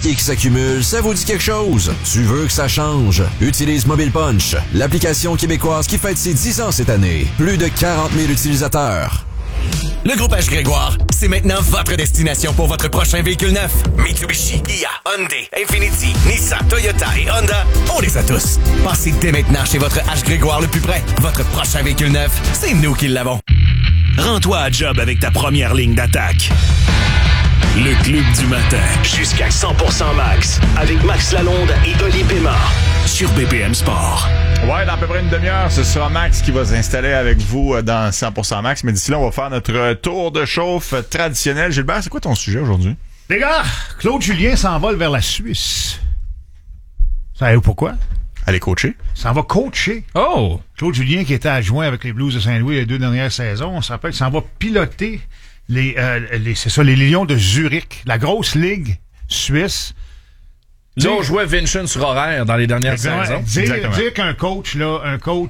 papiers qui s'accumulent, ça vous dit quelque chose? Tu veux que ça change? Utilise Mobile Punch, l'application québécoise qui fête ses 10 ans cette année. Plus de 40 000 utilisateurs. Le groupe H. Grégoire, c'est maintenant votre destination pour votre prochain véhicule neuf. Mitsubishi, Kia, Hyundai, Infiniti, Nissan, Toyota et Honda, on les a tous. Passez dès maintenant chez votre H. Grégoire le plus près. Votre prochain véhicule neuf, c'est nous qui l'avons. Rends-toi à job avec ta première ligne d'attaque. Le Club du matin. Jusqu'à 100% max. Avec Max Lalonde et Oli Pémard. Sur BPM Sport. Ouais, dans à peu près une demi-heure, ce sera Max qui va s'installer avec vous dans 100% Max. Mais d'ici là, on va faire notre tour de chauffe traditionnel. Gilbert, c'est quoi ton sujet aujourd'hui? Les gars, Claude Julien s'envole vers la Suisse. Savez-vous pourquoi? Aller coacher. S'en va coacher. Oh! Claude Julien, qui était adjoint avec les Blues de Saint-Louis les 2 dernières saisons, on se rappelle, s'en va piloter les Lions de Zurich, la grosse ligue suisse. Là, on jouait Vincent sur horaire dans les dernières saisons. Dire qu'un coach, là,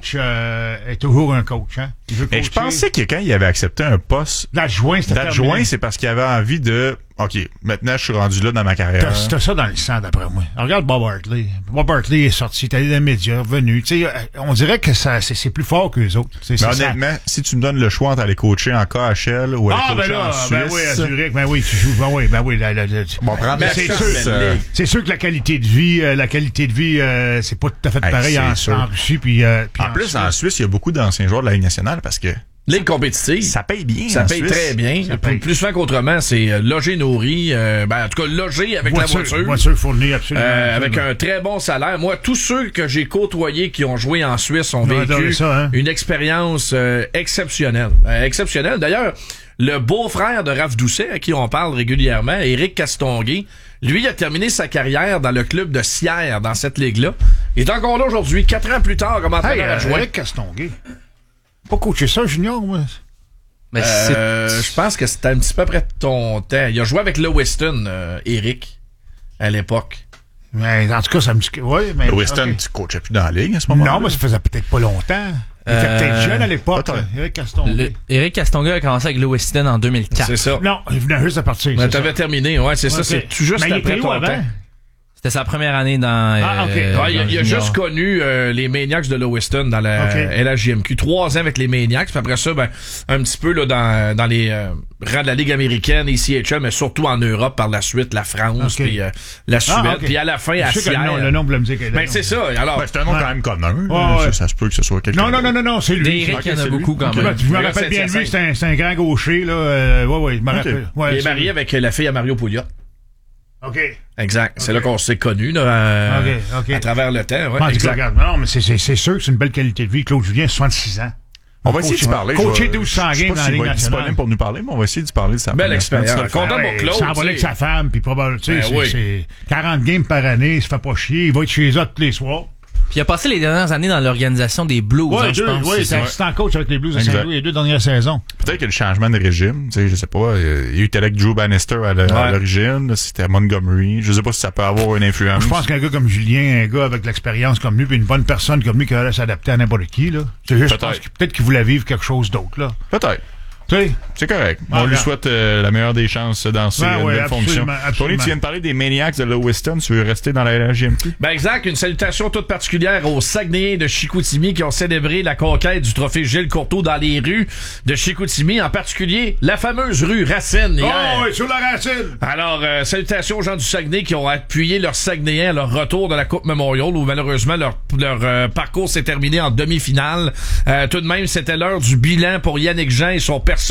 est toujours un coach, hein. Il veut coacher. Mais je pensais que quand il avait accepté un poste d'adjoint, c'est parce qu'il avait envie de... OK, maintenant, je suis rendu là dans ma carrière. T'as ça dans le sang, d'après moi. Regarde Bob Hartley. Bob Hartley est sorti, il est allé dans les médias, revenu. Tu sais, on dirait que c'est plus fort que les autres. Mais honnêtement, si tu me donnes le choix entre aller coacher en KHL ou aller coacher en Suisse... Ben oui, à Zurich, ben oui, tu joues, ben oui. Bon, prendre la Suisse. C'est sûr que la qualité de vie, c'est pas tout à fait pareil en Russie. Puis en plus, en Suisse, il y a beaucoup d'anciens joueurs de la Ligue nationale parce que... Ligue compétitive. Ça paye bien. Ça paye très bien. Plus souvent qu'autrement, c'est logé, nourri. En tout cas, logé avec la voiture. Voiture fournie, absolument. Avec un très bon salaire. Moi, tous ceux que j'ai côtoyés qui ont joué en Suisse ont vécu une expérience exceptionnelle. Exceptionnelle. D'ailleurs, le beau-frère de Raph Doucet, à qui on parle régulièrement, Éric Castonguay, lui a terminé sa carrière dans le club de Sierre, dans cette ligue-là. Il est encore là aujourd'hui, 4 ans plus tard, comme entraîneur adjoint. Éric Castonguay. Pas coacher ça, junior, moi. Mais je pense que c'était un petit peu après ton temps. Il a joué avec Lewiston, Eric, à l'époque. Mais en tout cas, ça me dit que... Ouais, mais Lewiston, tu coachais plus dans la ligue à ce moment-là? Non, mais ça faisait peut-être pas longtemps. Il était peut-être jeune à l'époque. Éric Castonguay. Éric Castonguay a commencé avec Lewiston en 2004. C'est ça. Non, il venait juste à partir. Mais t'avais terminé, ouais, c'est ça. C'est tout juste après ton temps. C'était sa première année dans... il a juste connu les Maniacs de Lewiston dans la LHJMQ. 3 ans avec les Maniacs. Puis après ça, un petit peu là dans les rangs de la Ligue américaine, ECHL, mais surtout en Europe par la suite, la France, puis la Suède. Puis à la fin, à Sierre. Le nom me dire Ben c'est ça. Alors, c'est un nom quand même commun. Ça se peut que ce soit quelqu'un. Non, c'est lui. Eric, il y en a beaucoup quand même. Je me rappelle bien de lui, c'est un grand gaucher, là. Je me rappelle. Il est marié avec la fille à Mario Pouliot. OK. Exact. C'est là qu'on s'est connus, là, à travers le temps. Ouais, exact. Regarde, non, mais c'est sûr que c'est une belle qualité de vie. Claude Julien, 66 ans. On va essayer d'y parler. Coacher 1200 games dans la Ligue nationale. Disponible pour nous parler, mais on va essayer d'y parler de sa belle expérience. Content pour Claude. S'envoler avec sa femme, puis probablement, tu sais, c'est 40 games par année, il se fait pas chier, il va être chez eux tous les soirs. Puis il a passé les dernières années dans l'organisation des Blues, je pense. Oui, c'est assistant coach avec les Blues de Saint-Louis les 2 dernières saisons. Peut-être que le changement de régime, tu sais, je sais pas, il y a eu avec Drew Bannister à l'origine, c'était à Montgomery. Je sais pas si ça peut avoir une influence. Je pense qu'un gars comme Julien, un gars avec l'expérience comme lui, puis une bonne personne comme lui qui aurait s'adapter à n'importe qui, là. C'est juste, je pense peut-être qu'il voulait vivre quelque chose d'autre, là. Peut-être. C'est correct. On lui souhaite la meilleure des chances dans ses nouvelles fonctions. Tony, tu viens de parler des Maniacs de Lewiston. Tu veux rester dans la LHJMQ? Exact. Une salutation toute particulière aux Saguenayens de Chicoutimi qui ont célébré la conquête du trophée Gilles Courteau dans les rues de Chicoutimi, en particulier la fameuse rue Racine hier. Oh oui, sur la Racine! Alors, salutations aux gens du Saguenay qui ont appuyé leurs Saguenayens à leur retour de la Coupe Memorial où malheureusement leur parcours s'est terminé en demi-finale. Tout de même, c'était l'heure du bilan pour Yannick Jean et son personnel.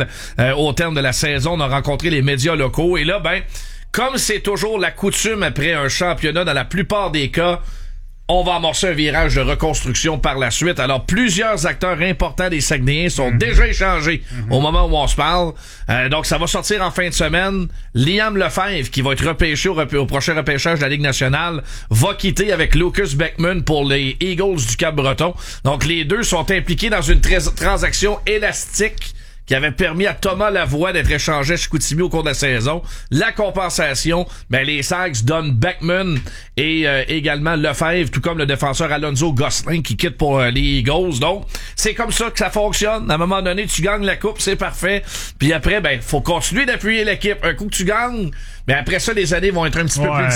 Au terme de la saison, on a rencontré les médias locaux et là, comme c'est toujours la coutume après un championnat dans la plupart des cas, on va amorcer un virage de reconstruction par la suite. Alors, plusieurs acteurs importants des Saguenayens sont déjà échangés au moment où on se parle. Donc, ça va sortir en fin de semaine. Liam Lefebvre, qui va être repêché au prochain repêchage de la Ligue nationale, va quitter avec Lucas Beckman pour les Eagles du Cap-Breton. Donc, les deux sont impliqués dans une transaction élastique qui avait permis à Thomas Lavoie d'être échangé à Chicoutimi au cours de la saison. La compensation, les Sags donnent Beckman et également Lefebvre, tout comme le défenseur Alonso Gosselin qui quitte pour les Eagles. Donc, c'est comme ça que ça fonctionne. À un moment donné, tu gagnes la coupe, c'est parfait. Puis après, faut continuer d'appuyer l'équipe. Un coup que tu gagnes, après ça, les années vont être un petit peu plus